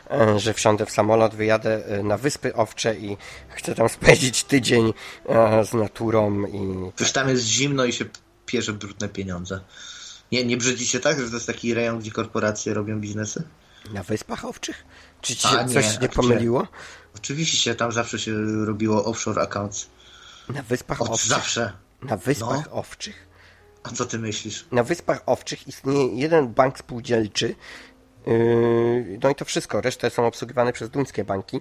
że wsiądę w samolot, wyjadę na Wyspy Owcze i chcę tam spędzić tydzień z naturą i... Przecież tam jest zimno i się pierze brudne pieniądze. Nie brzydzicie tak, że to jest taki rejon, gdzie korporacje robią biznesy? Na Wyspach Owczych? Czy ci się coś nie pomyliło? Oczywiście, tam zawsze się robiło offshore accounts. Na Wyspach Owczych? Zawsze. Na Wyspach Owczych? A co ty myślisz? Na Wyspach Owczych istnieje jeden bank spółdzielczy, no i to wszystko. Resztę są obsługiwane przez duńskie banki.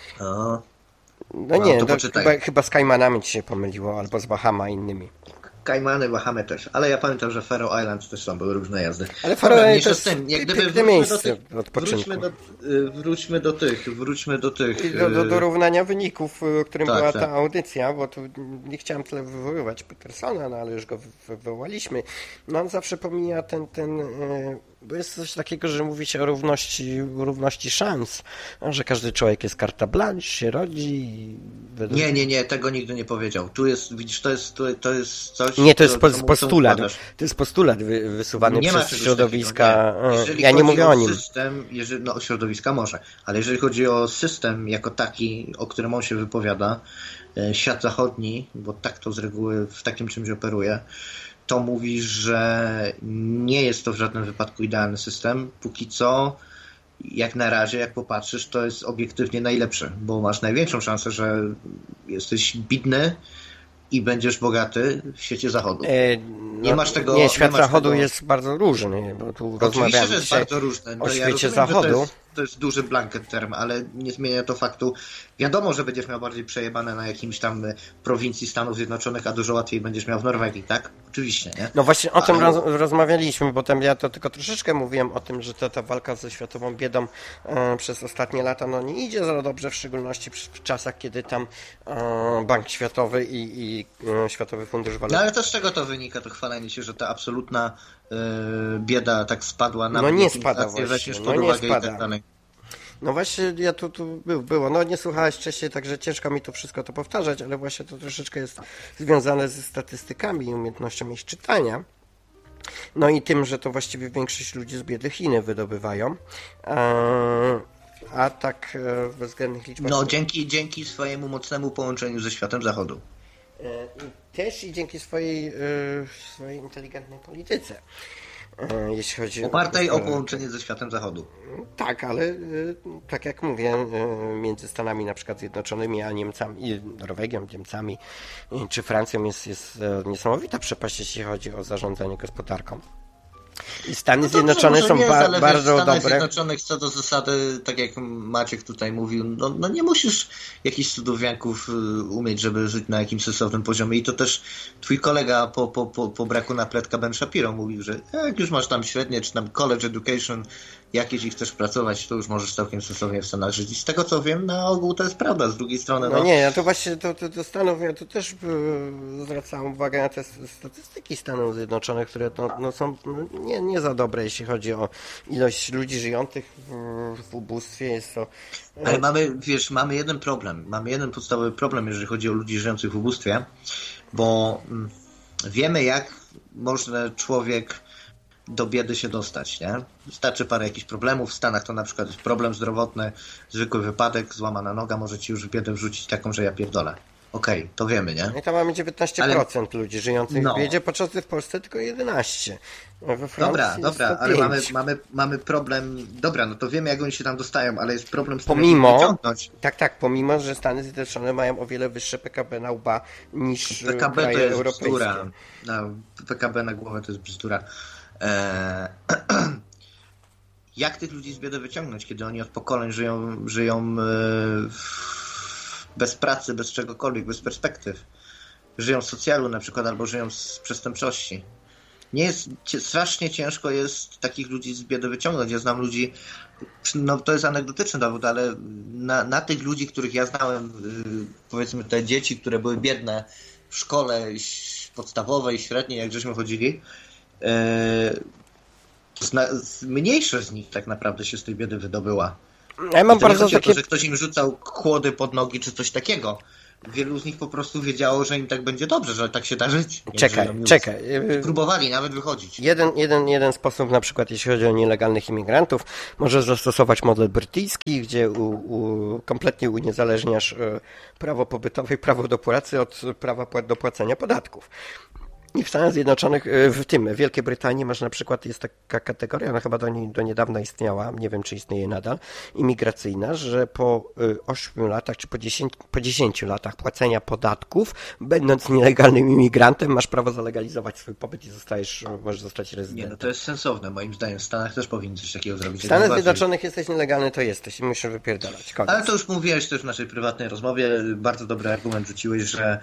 No nie, chyba z Kajmanami ci się pomyliło, albo z Bahama innymi. Kajmany, Bahamy też, ale ja pamiętam, że Faroe Islands też są, były różne jazdy. Ale Faroe to jest piękne miejsce odpoczynku. Wróćmy do tych... Do równania wyników, o którym była ta audycja, bo tu nie chciałem tyle wywoływać Petersona, no ale już go wywołaliśmy. No on zawsze pomija ten bo jest coś takiego, że mówi się o równości szans, że każdy człowiek jest carte blanche, się rodzi. Nie, tego nigdy nie powiedział. Tu jest, widzisz, to jest coś... Nie, to jest postulat. To jest postulat wysuwany przez środowiska. Ja nie mówię o nim. O środowiska może, ale jeżeli chodzi o system jako taki, o którym on się wypowiada, świat zachodni, bo tak to z reguły w takim czymś operuje, to mówi, że nie jest to w żadnym wypadku idealny system. Póki co, jak na razie, jak popatrzysz, to jest obiektywnie najlepszy, bo masz największą szansę, że jesteś biedny i będziesz bogaty w świecie zachodu. Nie masz tego... Nie, świat zachodu jest bardzo różny, bo tu rozmawiamy że jest bardzo różny. O świecie zachodu. To jest duży blanket term, ale nie zmienia to faktu. Wiadomo, że będziesz miał bardziej przejebane na jakimś tam prowincji Stanów Zjednoczonych, a dużo łatwiej będziesz miał w Norwegii, tak? Oczywiście, nie? No właśnie o tym rozmawialiśmy, bo tam ja to tylko troszeczkę mówiłem o tym, że ta walka ze światową biedą przez ostatnie lata nie idzie za dobrze, w szczególności w czasach, kiedy tam Bank Światowy i Światowy Fundusz Walutowy. No ale to z czego to wynika, to chwalenie się, że ta absolutna bieda tak spadła na nie spada właśnie, nie spada. No właśnie, ja tu było. No nie słuchałeś wcześniej, także ciężko mi to wszystko to powtarzać, ale właśnie to troszeczkę jest związane ze statystykami i umiejętnością ich czytania. No i tym, że to właściwie większość ludzi z biedy Chiny wydobywają. A tak w bezwzględnych liczbach... No dzięki swojemu mocnemu połączeniu ze światem zachodu. Też i dzięki swojej inteligentnej polityce. Jeśli chodzi opartej o połączenie ze światem zachodu. Tak, ale tak jak mówię, między Stanami na przykład Zjednoczonymi, a Niemcami, Norwegią, Niemcami czy Francją jest niesamowita przepaść, jeśli chodzi o zarządzanie gospodarką. I Stany Zjednoczone są bardzo dobre. Stanach Zjednoczonych co do zasady, tak jak Maciek tutaj mówił, no nie musisz jakichś cudowniaków umieć, żeby żyć na jakimś sensownym poziomie. I to też twój kolega po braku napletka Ben Shapiro mówił, że jak już masz tam średnie, czy tam college education jakieś i chcesz pracować, to już możesz całkiem sensownie w Stanach żyć. I z tego co wiem, na ogół to jest prawda. Z drugiej strony... No nie, ja to właśnie do Stanów, ja tu też zwracam uwagę na te statystyki Stanów Zjednoczonych, które są nie za dobre, jeśli chodzi o ilość ludzi żyjących w ubóstwie. Jest to... Ale mamy jeden problem. Mamy jeden podstawowy problem, jeżeli chodzi o ludzi żyjących w ubóstwie, bo wiemy, jak może człowiek do biedy się dostać, nie? Wystarczy parę jakichś problemów. W Stanach to na przykład problem zdrowotny, zwykły wypadek, złamana noga może ci już w biedę wrzucić taką, że ja pierdolę. Okej, to wiemy, nie? I tam mamy 19% ludzi żyjących w biedzie, podczas gdy w Polsce tylko 11%. We Francji dobra, ale mamy problem. Dobra, no to wiemy, jak oni się tam dostają, ale jest problem z tym, wyciągnąć. Tak, pomimo, że Stany Zjednoczone mają o wiele wyższe PKB na łba niż PKB kraje to jest europejskie. Bzdura. No, PKB na głowę to jest bzdura. Jak tych ludzi z biedy wyciągnąć, kiedy oni od pokoleń żyją bez pracy, bez czegokolwiek, bez perspektyw. Żyją z socjalu na przykład, albo żyją z przestępczości. Strasznie ciężko jest takich ludzi z biedy wyciągnąć. Ja znam ludzi, no to jest anegdotyczny dowód, ale na tych ludzi, których ja znałem, powiedzmy te dzieci, które były biedne w szkole podstawowej, średniej, jak żeśmy chodzili, mniejszość z nich tak naprawdę się z tej biedy wydobyła. Ja mam bardzo takie... to, że ktoś im rzucał kłody pod nogi czy coś takiego. wielu z nich po prostu wiedziało, że im tak będzie dobrze, że tak się da żyć. Czekaj. Próbowali nawet wychodzić. Jeden sposób, na przykład jeśli chodzi o nielegalnych imigrantów, możesz zastosować model brytyjski, gdzie kompletnie uniezależniasz prawo pobytowe i prawo do pracy od prawa do płacenia podatków. I w Stanach Zjednoczonych, w Wielkiej Brytanii masz na przykład, jest taka kategoria, ona chyba do niedawna istniała, nie wiem czy istnieje nadal, imigracyjna, że po 8 latach czy po 10 latach płacenia podatków, będąc nielegalnym imigrantem, masz prawo zalegalizować swój pobyt i możesz zostać rezydentem. Nie, no to jest sensowne, moim zdaniem. W Stanach też powinni coś takiego zrobić. W Stanach Zjednoczonych jesteś nielegalny, to jesteś i musisz wypierdalać. Koniec. Ale to już mówiłeś też w naszej prywatnej rozmowie, bardzo dobry argument rzuciłeś, że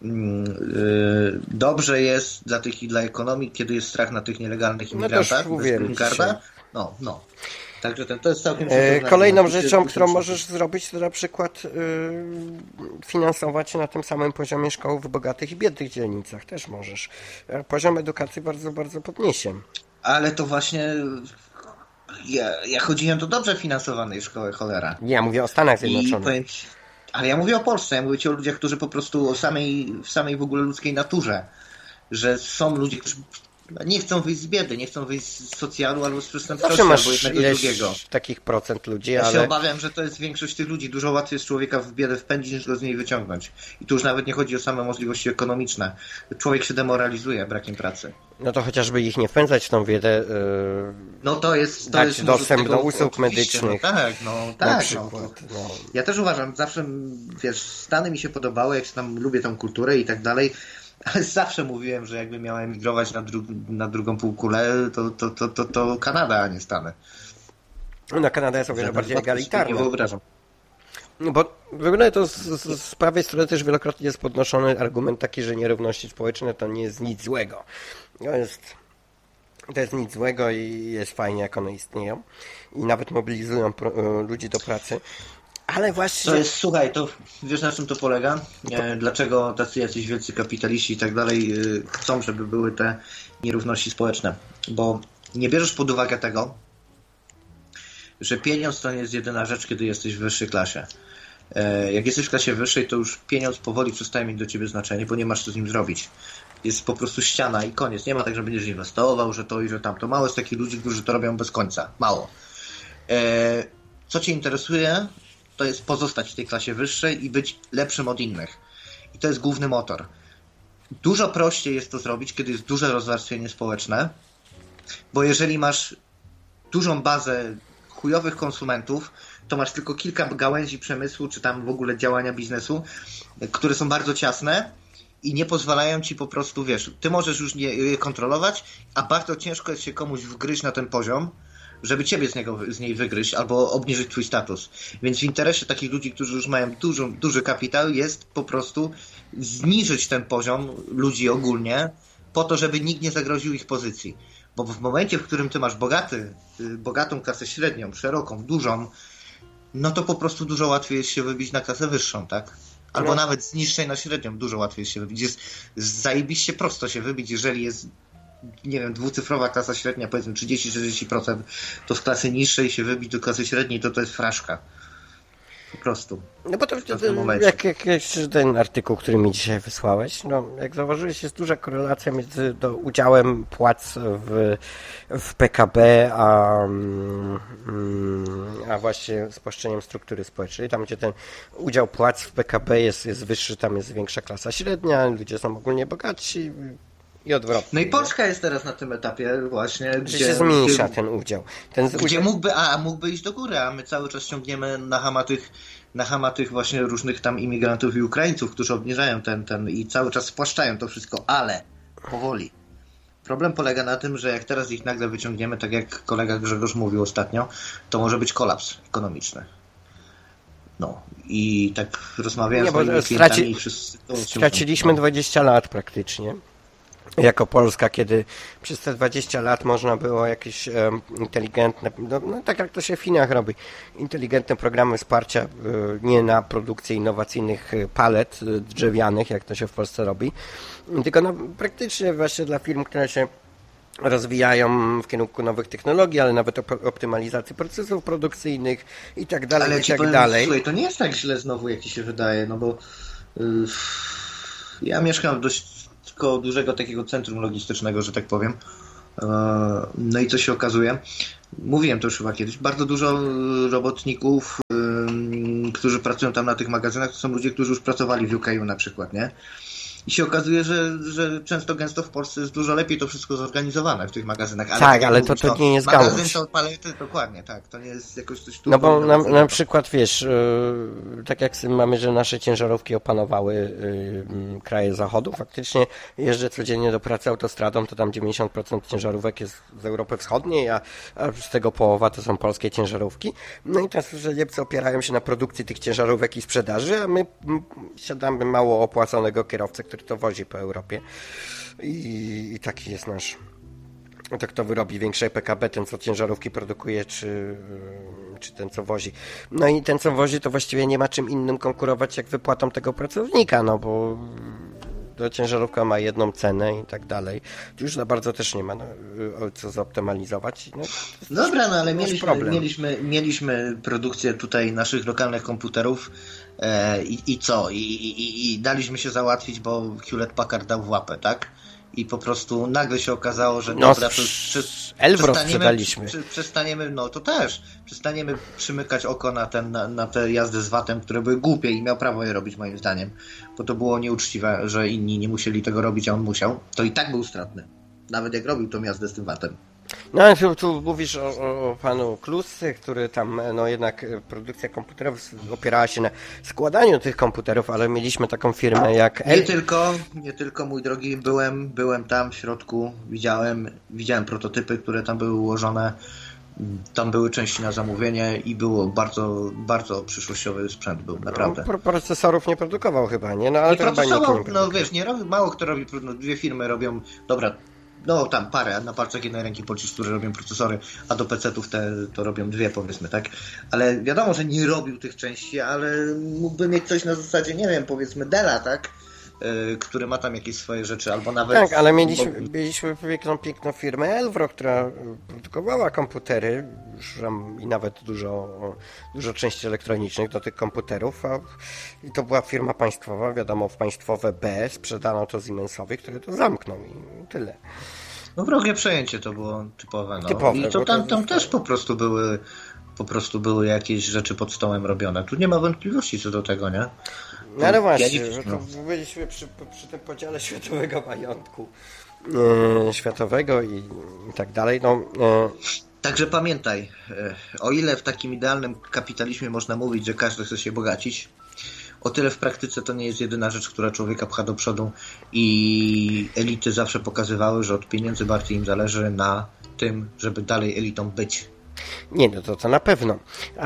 dobrze jest dla ekonomii, kiedy jest strach na tych nielegalnych imigrantach, bez green carda. No. Także to jest całkiem... Kolejną rzeczą, którą możesz zrobić, to na przykład finansować na tym samym poziomie szkoły w bogatych i biednych dzielnicach. Też możesz. Poziom edukacji bardzo, bardzo podniesie. Ale to właśnie... Ja chodziłem do dobrze finansowanej szkoły, cholera. Ja mówię o Stanach Zjednoczonych. Ale ja mówię o Polsce, ja mówię ci o ludziach, którzy po prostu w samej w ogóle ludzkiej naturze, że są ludzie, którzy nie chcą wyjść z biedy, nie chcą wyjść z socjalu albo z przestępczości, albo jednego drugiego. Takich procent ludzi, Ja się obawiam, że to jest większość tych ludzi. Dużo łatwiej jest człowieka w biedę wpędzić, niż go z niej wyciągnąć. I tu już nawet nie chodzi o same możliwości ekonomiczne. Człowiek się demoralizuje brakiem pracy. No to chociażby ich nie wpędzać w tą biedę, no to jest dostęp do usług medycznych. No tak. Ja też uważam, zawsze, Stany mi się podobały, jak tam lubię tą kulturę i tak dalej, ale zawsze mówiłem, że jakby miała emigrować na drugą półkulę, to Kanada, a nie Stany. No Kanada jest o wiele bardziej egalitarna. Nie wyobrażam. Bo w ogóle to z prawej strony też wielokrotnie jest podnoszony argument taki, że nierówności społeczne to nie jest nic złego. To jest nic złego i jest fajnie, jak one istnieją. I nawet mobilizują ludzi do pracy. Ale właśnie... Słuchaj, to wiesz, na czym to polega? Dlaczego tacy jacyś wielcy kapitaliści i tak dalej chcą, żeby były te nierówności społeczne? Bo nie bierzesz pod uwagę tego, że pieniądz to nie jest jedyna rzecz, kiedy jesteś w wyższej klasie. Jak jesteś w klasie wyższej, to już pieniądz powoli przestaje mieć do ciebie znaczenie, bo nie masz co z nim zrobić. Jest po prostu ściana i koniec. Nie ma tak, że będziesz inwestował, że to i że tamto. Mało jest takich ludzi, którzy to robią bez końca. Mało. Co cię interesuje, to jest pozostać w tej klasie wyższej i być lepszym od innych. I to jest główny motor. Dużo prościej jest to zrobić, kiedy jest duże rozwarstwienie społeczne, bo jeżeli masz dużą bazę chujowych konsumentów, to masz tylko kilka gałęzi przemysłu, czy tam w ogóle działania biznesu, które są bardzo ciasne i nie pozwalają ci po prostu, ty możesz już je kontrolować, a bardzo ciężko jest się komuś wgryźć na ten poziom, żeby ciebie z niej wygryźć albo obniżyć twój status. Więc w interesie takich ludzi, którzy już mają duży kapitał, jest po prostu zniżyć ten poziom ludzi ogólnie, po to, żeby nikt nie zagroził ich pozycji. Bo w momencie, w którym ty masz bogatą klasę średnią, szeroką, dużą, no to po prostu dużo łatwiej jest się wybić na klasę wyższą, tak? Albo nawet z niższej na średnią dużo łatwiej jest się wybić. Jest zajebiście prosto się wybić, jeżeli jest, nie wiem, dwucyfrowa klasa średnia, powiedzmy 30-40%, to z klasy niższej się wybić do klasy średniej, to jest fraszka. Po prostu. No bo to jak ten artykuł, który mi dzisiaj wysłałeś, jak zauważyłeś, jest duża korelacja między udziałem płac w PKB, a właśnie spłaszczeniem struktury społecznej. Tam, gdzie ten udział płac w PKB jest wyższy, tam jest większa klasa średnia, ludzie są ogólnie bogatsi i odwrotnie. No i Polska jest teraz na tym etapie właśnie, gdzie się zmniejsza ten udział. Gdzie mógłby iść do góry, a my cały czas ciągniemy na hama tych właśnie różnych tam imigrantów i Ukraińców, którzy obniżają ten i cały czas spłaszczają to wszystko, ale powoli. Problem polega na tym, że jak teraz ich nagle wyciągniemy, tak jak kolega Grzegorz mówił ostatnio, to może być kolaps ekonomiczny. No i tak rozmawiałem z moimi klientami i wszyscy... Straciliśmy 20 lat praktycznie. Jako Polska, kiedy przez te 20 lat można było jakieś inteligentne, tak jak to się w Chinach robi, inteligentne programy wsparcia nie na produkcję innowacyjnych palet drzewianych, jak to się w Polsce robi, tylko praktycznie właśnie dla firm, które się rozwijają w kierunku nowych technologii, ale nawet optymalizacji procesów produkcyjnych i tak dalej, ale i tak dalej. Słuchaj, to nie jest tak źle znowu, jak ci się wydaje, no bo Ja mieszkam dość koło dużego takiego centrum logistycznego, że tak powiem. No i co się okazuje? Mówiłem to już chyba kiedyś. Bardzo dużo robotników, którzy pracują tam na tych magazynach, to są ludzie, którzy już pracowali w UK na przykład, nie? I się okazuje, że często gęsto w Polsce jest dużo lepiej to wszystko zorganizowane w tych magazynach. Ale tak, ale to nie jest gałąź. Magazyn to palety, dokładnie, tak. To nie jest jakoś coś... No bo na przykład, wiesz, tak jak mamy, że nasze ciężarówki opanowały kraje zachodu, faktycznie jeżdżę codziennie do pracy autostradą, to tam 90% ciężarówek jest z Europy Wschodniej, a z tego połowa to są polskie ciężarówki. No i teraz Niemcy opierają się na produkcji tych ciężarówek i sprzedaży, a my siadamy mało opłaconego kierowcę, który to wozi po Europie i taki jest nasz. To kto wyrobi większe PKB, ten co ciężarówki produkuje, czy ten co wozi. No i ten co wozi to właściwie nie ma czym innym konkurować jak wypłatą tego pracownika, no bo ciężarówka ma jedną cenę i tak dalej. Tu już za bardzo też nie ma co zoptymalizować. No, dobra, no ale mieliśmy produkcję tutaj naszych lokalnych komputerów i co? I daliśmy się załatwić, bo Hewlett Packard dał w łapę, tak? I po prostu nagle się okazało, że dobra, to Elbro sprzedaliśmy. Przestaniemy, no to też, przestaniemy przymykać oko na te jazdy z VAT-em, które były głupie i miał prawo je robić moim zdaniem, bo to było nieuczciwe, że inni nie musieli tego robić, a on musiał. To i tak był stratny. Nawet jak robił tą jazdę z tym VAT-em. No ale tu mówisz o panu Klusce, który tam, no jednak produkcja komputerów opierała się na składaniu tych komputerów, ale mieliśmy taką firmę jak... Nie tylko, mój drogi, byłem tam w środku, widziałem prototypy, które tam były ułożone, tam były części na zamówienie i było bardzo, bardzo przyszłościowy sprzęt był, naprawdę. No, procesorów nie produkował chyba, nie? No ale to chyba nikt nie no wiesz, nie robi, mało kto robi, no, dwie firmy robią, dobra, no tam parę, na palcach jednej ręki policzysz, którzy robią procesory, a do PC-ów to robią dwie, powiedzmy, tak? Ale wiadomo, że nie robił tych części, ale mógłby mieć coś na zasadzie, nie wiem, powiedzmy Della, tak? Który ma tam jakieś swoje rzeczy, albo nawet... Tak, ale mieliśmy piękną firmę Elvro, która produkowała komputery i nawet dużo części elektronicznych do tych komputerów, i to była firma państwowa, wiadomo, państwowe B, sprzedano to Siemensowi, który to zamknął i tyle. No wrogie przejęcie to było typowe, no. I to tam też po prostu były jakieś rzeczy pod stołem robione. Tu nie ma wątpliwości co do tego, nie? No ale właśnie, że to byliśmy przy tym podziale światowego majątku światowego i tak dalej. Także pamiętaj, o ile w takim idealnym kapitalizmie można mówić, że każdy chce się bogacić, o tyle w praktyce to nie jest jedyna rzecz, która człowieka pcha do przodu i elity zawsze pokazywały, że od pieniędzy bardziej im zależy na tym, żeby dalej elitą być. Nie, no to na pewno.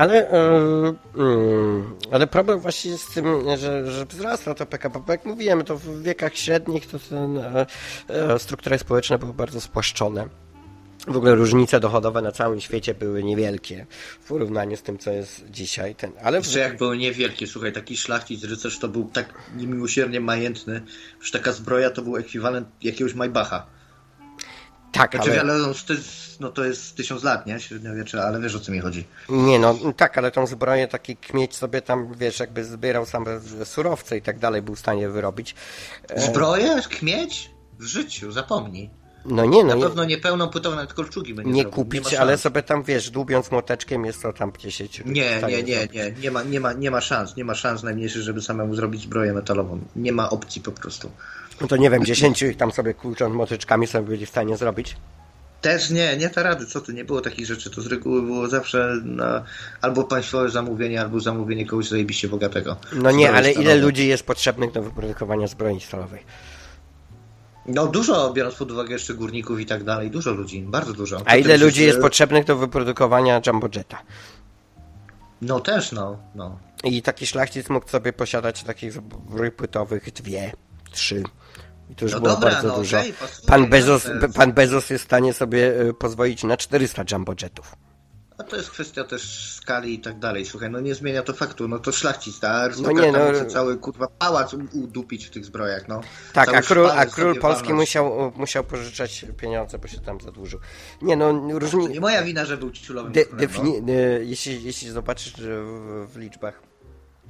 Ale problem właśnie jest z tym, że wzrasta to PKB. Bo jak mówiłem, to w wiekach średnich to struktury społeczne były bardzo spłaszczone. W ogóle różnice dochodowe na całym świecie były niewielkie w porównaniu z tym, co jest dzisiaj. Jeszcze jak były niewielkie, słuchaj, taki szlachcic, rycerz to był tak niemiłosiernie majętny, że taka zbroja to był ekwiwalent jakiegoś Maybacha. Tak, znaczy, ale to jest 1000 lat, nie? Średniowiecze, ale wiesz o co mi chodzi. Nie, no tak, ale tą zbroję taki kmieć sobie tam, wiesz, jakby zbierał same surowce i tak dalej, był w stanie wyrobić. Zbroję? Kmieć? W życiu, zapomnij. No nie, no. Na pewno nie pełną płytą, nawet kolczugi będzie nie kupić, ale sobie tam, wiesz, dłubiąc młoteczkiem jest to tam 10. Nie ma szans najmniejszych, żeby samemu zrobić zbroję metalową. Nie ma opcji po prostu. No to nie wiem, 10 ich tam sobie kurcząc młoteczkami sobie byli w stanie zrobić? Też nie ta rady, co ty, nie było takich rzeczy, to z reguły było zawsze albo państwowe zamówienie, albo zamówienie kogoś zajebiście bogatego. No nie, ale ile ludzi jest potrzebnych do wyprodukowania zbroi stalowej? No dużo, biorąc pod uwagę jeszcze górników i tak dalej, dużo ludzi, bardzo dużo. A ile ludzi jest potrzebnych do wyprodukowania Jumbo Jetta? No też, no. I taki szlachcic mógł sobie posiadać takich zbroi płytowych 2, 3. I to już było bardzo dużo. Okay, pan Bezos jest w stanie sobie pozwolić na 400 Jumbo Jettów. A to jest kwestia też skali i tak dalej. Słuchaj, no nie zmienia to faktu, no to szlachcic, tak? Może cały kurwa pałac udupić w tych zbrojach, no. Tak, a król polski musiał pożyczać pieniądze, bo się tam zadłużył. Nie, no różni... Nie moja wina, że był ciulowym jeśli zobaczysz w liczbach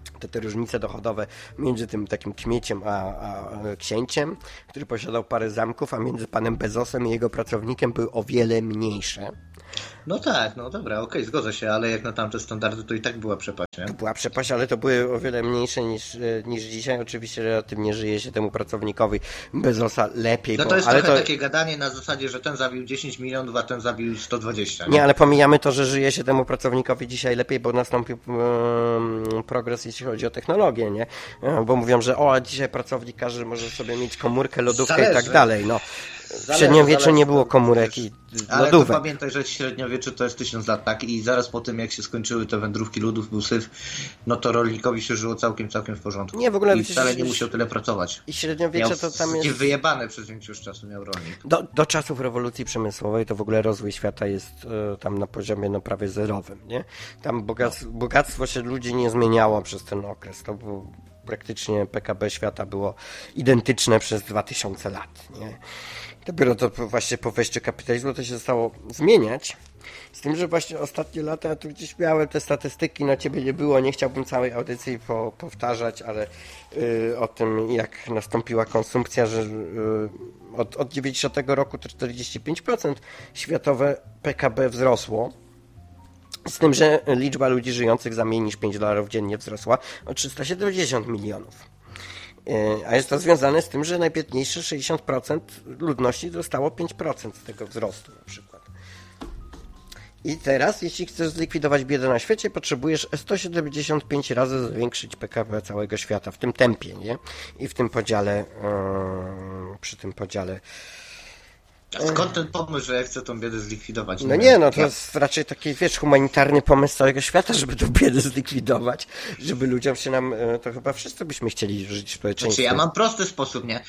te różnice dochodowe między tym takim kmieciem a księciem, który posiadał parę zamków, a między panem Bezosem i jego pracownikiem były o wiele mniejsze. No tak, no dobra, okej, zgodzę się, ale jak na tamte standardy to i tak była przepaść, nie? To była przepaść, ale to były o wiele mniejsze niż dzisiaj. Oczywiście relatywnie żyje się temu pracownikowi Bezosa lepiej. No to jest trochę takie gadanie na zasadzie, że ten zabił 10 milionów, a ten zabił 120. Nie, ale pomijamy to, że żyje się temu pracownikowi dzisiaj lepiej, bo nastąpił progres, jeśli chodzi o technologię, nie? Bo mówią, że dzisiaj pracownik każdy może sobie mieć komórkę, lodówkę i tak dalej, no. W średniowieczu nie było komórek i ale lodówek. Ale pamiętaj, że średniowiecze to jest 1000 lat, tak? I zaraz po tym, jak się skończyły te wędrówki ludów, był syf, no to rolnikowi się żyło całkiem w porządku. Nie, w ogóle i wcale nie musiał tyle pracować. I średniowiecze to tam jest... wyjebane przez większość czasu miał rolnik. Do czasów rewolucji przemysłowej to w ogóle rozwój świata jest tam na poziomie prawie zerowym, nie? Tam bogactwo się ludzi nie zmieniało przez ten okres. To było praktycznie PKB świata było identyczne przez 2000 lat, nie? Dopiero to właśnie po wejściu kapitalizmu to się zaczęło zmieniać. Z tym, że właśnie ostatnie lata, ja tu gdzieś miałem te statystyki, na ciebie nie było, nie chciałbym całej audycji powtarzać, ale o tym, jak nastąpiła konsumpcja, że od 90 roku to 45% światowe PKB wzrosło. Z tym, że liczba ludzi żyjących za mniej niż $5 dziennie wzrosła o 370 milionów. A jest to związane z tym, że najbiedniejsze 60% ludności dostało 5% z tego wzrostu na przykład. I teraz, jeśli chcesz zlikwidować biedę na świecie, potrzebujesz 175 razy zwiększyć PKB całego świata w tym tempie, nie? I w tym podziale, przy tym podziale. A skąd ten pomysł, że ja chcę tą biedę zlikwidować? No nie, no to jest raczej taki, humanitarny pomysł całego świata, żeby tą biedę zlikwidować, żeby ludziom się to chyba wszyscy byśmy chcieli żyć w społeczeństwie. Znaczy ja mam prosty sposób, nie?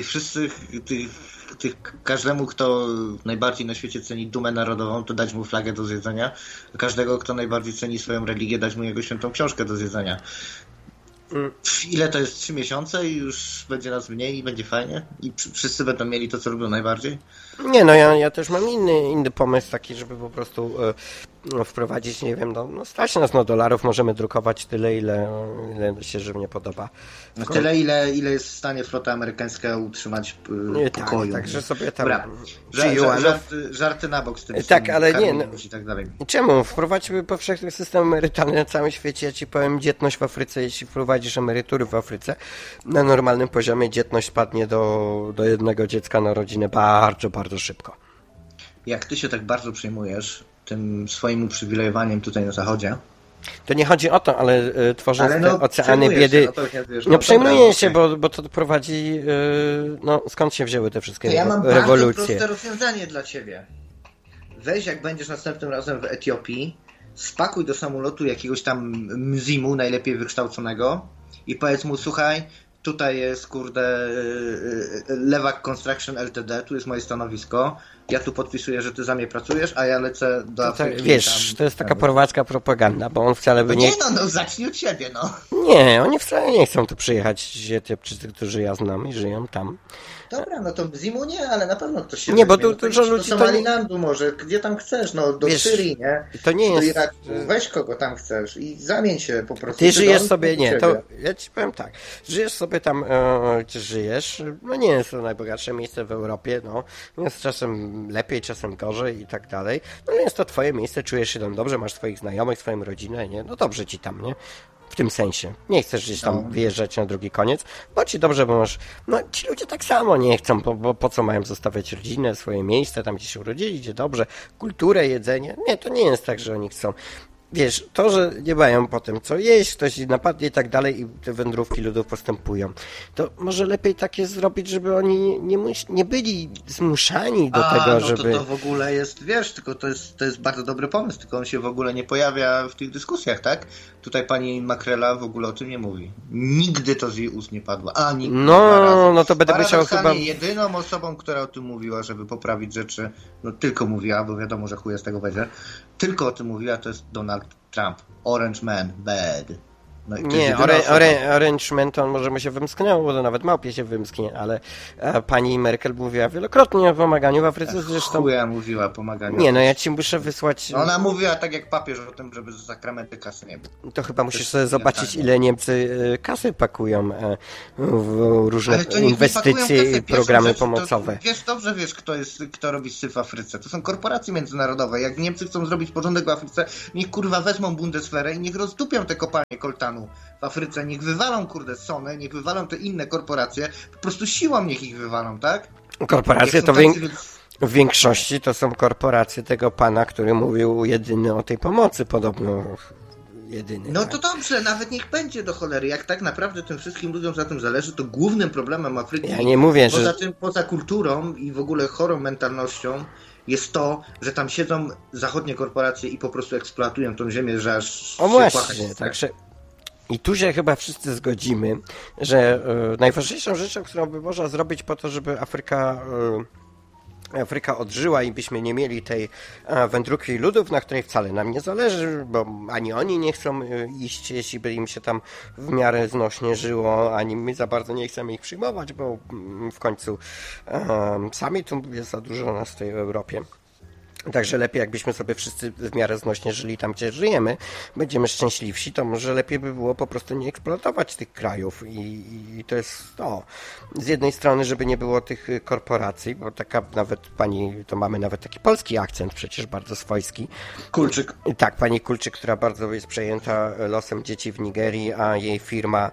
Każdemu, kto najbardziej na świecie ceni dumę narodową, to dać mu flagę do zjedzenia, a każdego, kto najbardziej ceni swoją religię, dać mu jego świętą książkę do zjedzenia. Ile to jest? 3 miesiące i już będzie nas mniej i będzie fajnie? I wszyscy będą mieli to, co lubią najbardziej? Nie, no ja też mam inny pomysł taki, żeby po prostu wprowadzić, nie wiem, stać nas na dolarów, możemy drukować tyle, ile się żywnie podoba. Tyle, ile jest w stanie flota amerykańska utrzymać pokoju. Tak, także sobie tam... Żarty na bok z tym. Tak, ale nie. I tak dalej. Czemu? Wprowadźmy powszechny system emerytalny na całym świecie. Ja ci powiem, dzietność w Afryce, jeśli wprowadzisz emerytury w Afryce, na normalnym poziomie dzietność spadnie do 1 dziecka na rodzinę bardzo, bardzo szybko. Jak ty się tak bardzo przejmujesz tym swoim uprzywilejowaniem tutaj na zachodzie, to nie chodzi o to, ale tworząc te oceany biedy... Przejmuję się, bo to prowadzi... skąd się wzięły te wszystkie rewolucje? Ja mam bardzo proste rozwiązanie dla ciebie. Weź, jak będziesz następnym razem w Etiopii, spakuj do samolotu jakiegoś tam mzimu, najlepiej wykształconego i powiedz mu, słuchaj, tutaj jest, Lewak Construction Ltd, tu jest moje stanowisko, ja tu podpisuję, że ty za mnie pracujesz, a ja lecę do Afryki. Wiesz, to jest taka prowadzka propaganda, bo on wcale by nie... zacznij od siebie, Nie, oni wcale nie chcą tu przyjechać, Etiopczycy, którzy ja znam i żyją tam. Dobra, no to Zimu nie, ale na pewno ktoś się nie, bo dużo ludzi... Do Somalilandu może, gdzie tam chcesz, do Syrii, nie? To nie jest... Do Iraku, weź kogo tam chcesz i zamień się po prostu. Ty żyjesz sobie, to ja ci powiem tak, żyjesz sobie tam, gdzie żyjesz, nie jest to najbogatsze miejsce w Europie, jest czasem lepiej, czasem gorzej i tak dalej, jest to twoje miejsce, czujesz się tam dobrze, masz swoich znajomych, swoją rodzinę, nie? Dobrze ci tam, nie? W tym sensie. Nie chcesz gdzieś tam wyjeżdżać na drugi koniec, bo ci dobrze, bo masz... ci ludzie tak samo nie chcą, bo po co mają zostawiać rodzinę, swoje miejsce, tam gdzie się urodzili, gdzie dobrze, kulturę, jedzenie. Nie, to nie jest tak, że oni chcą. Wiesz, to, że nie mają potem co jeść, ktoś napadnie i tak dalej i te wędrówki ludów postępują, to może lepiej takie zrobić, żeby oni nie byli zmuszani do tego, żeby... to w ogóle jest, wiesz, tylko to jest bardzo dobry pomysł, tylko on się w ogóle nie pojawia w tych dyskusjach, tak? Tutaj pani Makrela w ogóle o tym nie mówi. Nigdy to z jej ust nie padło. Ani no to będę musiał chyba... jedyną osobą, która o tym mówiła, żeby poprawić rzeczy, tylko mówiła, bo wiadomo, że chuja z tego będzie, tylko o tym mówiła, to jest Donald Trump. Orange man, bad. No nie, Orange Menton może mu się wymsknęło, bo to nawet małpie się wymsknie, ale pani Merkel mówiła wielokrotnie o pomaganiu w Afryce. Zresztą chuja mówiła o pomaganiu. Nie, no ja ci muszę wysłać... No ona mówiła tak jak papież o tym, żeby z sakramenty kasy nie było. To chyba musisz sobie zobaczyć, ile Niemcy kasy pakują w różne inwestycje i programy pomocowe. Wiesz, kto robi syf w Afryce. To są korporacje międzynarodowe. Jak Niemcy chcą zrobić porządek w Afryce, niech kurwa wezmą Bundeswehrę i niech rozdupią te kopalnie koltanu w Afryce. Niech wywalą Sony, niech wywalą te inne korporacje. Po prostu siłą niech ich wywalą, tak? Korporacje to w większości to są korporacje tego pana, który mówił jedyny o tej pomocy podobno. Jedyny, no tak? To dobrze, nawet niech będzie do cholery. Jak tak naprawdę tym wszystkim ludziom za tym zależy, to głównym problemem Afryki, ja nie mówię, poza kulturą i w ogóle chorą mentalnością, jest to, że tam siedzą zachodnie korporacje i po prostu eksploatują tą ziemię, że aż o właśnie, także i tu się chyba wszyscy zgodzimy, że najważniejszą rzeczą, którą by można zrobić po to, żeby Afryka odżyła i byśmy nie mieli tej wędrówki ludów, na której wcale nam nie zależy, bo ani oni nie chcą iść, jeśli by im się tam w miarę znośnie żyło, ani my za bardzo nie chcemy ich przyjmować, bo w końcu sami tu jest za dużo nas w tej Europie. Także lepiej, jakbyśmy sobie wszyscy w miarę znośnie żyli tam, gdzie żyjemy, będziemy szczęśliwsi, to może lepiej by było po prostu nie eksploatować tych krajów i to jest to. Z jednej strony, żeby nie było tych korporacji, bo taka nawet pani, to mamy nawet taki polski akcent, przecież bardzo swojski. Kulczyk. Tak, pani Kulczyk, która bardzo jest przejęta losem dzieci w Nigerii, a jej firma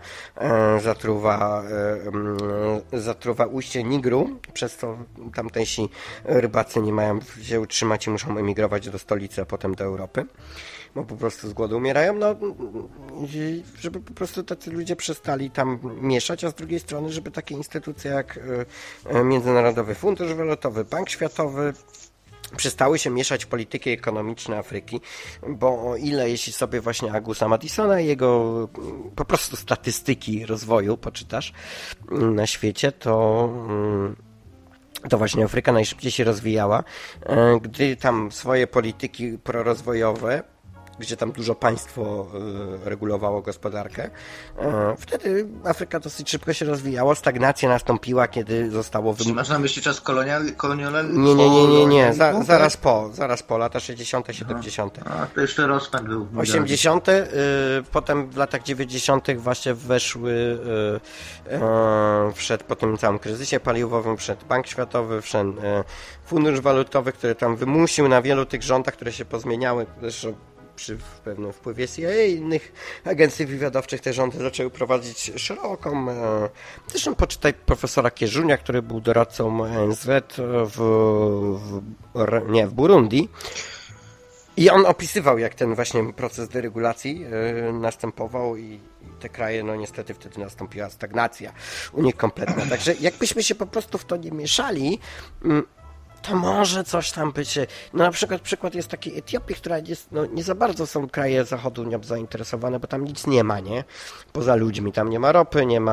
zatruwa ujście Nigru, przez co tamtejsi rybacy nie mają się utrzymać i muszą emigrować do stolicy, a potem do Europy, bo po prostu z głodu umierają, no żeby po prostu tacy ludzie przestali tam mieszać, a z drugiej strony, żeby takie instytucje jak Międzynarodowy Fundusz Walutowy, Bank Światowy przestały się mieszać w polityki ekonomiczne Afryki, bo o ile jeśli sobie właśnie Augusta Madisona i jego po prostu statystyki rozwoju poczytasz na świecie, to właśnie Afryka najszybciej się rozwijała, gdy tam swoje polityki prorozwojowe, gdzie tam dużo państwo regulowało gospodarkę, wtedy Afryka dosyć szybko się rozwijała, stagnacja nastąpiła, kiedy zostało... Czy masz na myśli czas kolonialny? Nie. Zaraz po, lata 60., 70. A to jeszcze rozpęd był. 80., potem w latach 90. właśnie wszedł po tym całym kryzysie paliwowym, wszedł Bank Światowy, wszedł Fundusz Walutowy, który tam wymusił na wielu tych rządach, które się pozmieniały, zresztą przy pewnym wpływie CIA i innych agencji wywiadowczych te rządy zaczęły prowadzić szeroką... Zresztą poczytaj profesora Kieżunia, który był doradcą ONZ w Burundi. I on opisywał, jak ten właśnie proces deregulacji następował i te kraje, no niestety wtedy nastąpiła stagnacja u nich kompletna. Także jakbyśmy się po prostu w to nie mieszali, to może coś tam być. No na przykład jest takiej Etiopii, która jest, no nie za bardzo są kraje zachodu nią zainteresowane, bo tam nic nie ma, nie? Poza ludźmi. Tam nie ma ropy, nie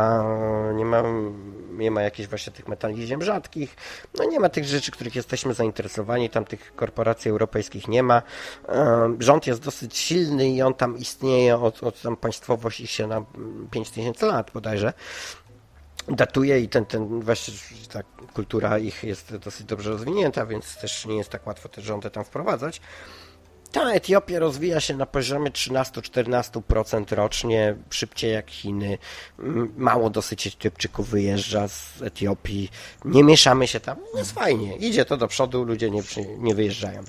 ma jakichś właśnie tych metali ziem rzadkich. No nie ma tych rzeczy, których jesteśmy zainteresowani. Tam tych korporacji europejskich nie ma. Rząd jest dosyć silny i on tam istnieje od tam państwowość ich się na 5000 lat bodajże datuje i ten właśnie ta kultura ich jest dosyć dobrze rozwinięta, więc też nie jest tak łatwo te rządy tam wprowadzać. Ta Etiopia rozwija się na poziomie 13-14% rocznie, szybciej jak Chiny. Mało dosyć Etiopczyków wyjeżdża z Etiopii. Nie mieszamy się tam. Jest fajnie. Idzie to do przodu, ludzie nie wyjeżdżają.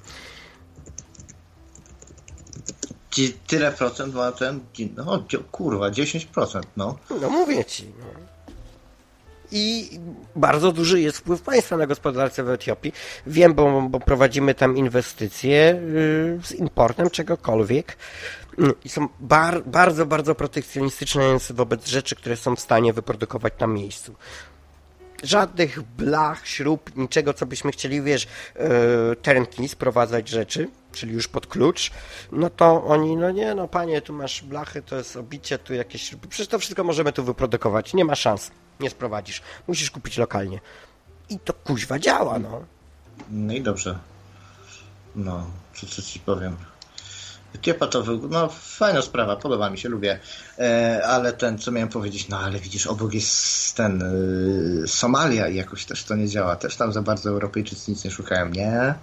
Tyle procent ma ten... No kurwa, 10%, no. No mówię ci, no. I bardzo duży jest wpływ państwa na gospodarkę w Etiopii. Wiem, bo prowadzimy tam inwestycje z importem czegokolwiek i są bardzo, bardzo protekcjonistyczne wobec rzeczy, które są w stanie wyprodukować na miejscu. Żadnych blach, śrub, niczego, co byśmy chcieli, wiesz, turnkey sprowadzać rzeczy, czyli już pod klucz, no to oni, no nie, no panie, tu masz blachy, to jest obicie, tu jakieś śruby, przecież to wszystko możemy tu wyprodukować, nie ma szans, nie sprowadzisz, musisz kupić lokalnie. I to kuźwa działa, no. No i dobrze. No, co ci powiem. Etiopa to fajna sprawa, podoba mi się, lubię. Ale co miałem powiedzieć, ale widzisz, obok jest Somalia i jakoś też to nie działa. Też tam za bardzo Europejczycy nic nie szukają, nie?